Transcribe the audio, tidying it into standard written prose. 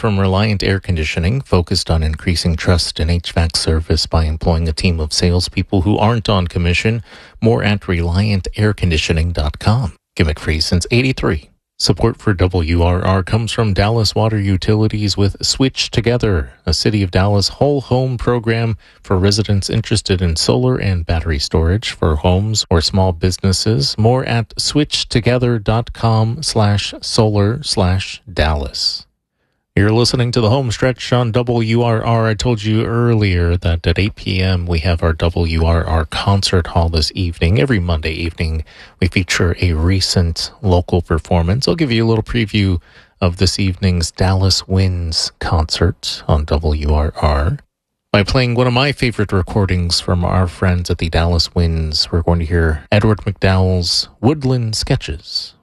from Reliant Air Conditioning, focused on increasing trust in HVAC service by employing a team of salespeople who aren't on commission. More at ReliantAirConditioning.com. Gimmick free since '83. Support for WRR comes from Dallas Water Utilities with Switch Together, a City of Dallas whole home program for residents interested in solar and battery storage for homes or small businesses. More at switchtogether.com/solar/Dallas. You're listening to the home stretch on WRR. I told you earlier that at 8 p.m. we have our WRR concert hall this evening. Every Monday evening we feature a recent local performance. I'll give you a little preview of this evening's Dallas Winds concert on WRR by playing one of my favorite recordings from our friends at the Dallas Winds. We're going to hear Edward McDowell's Woodland Sketches.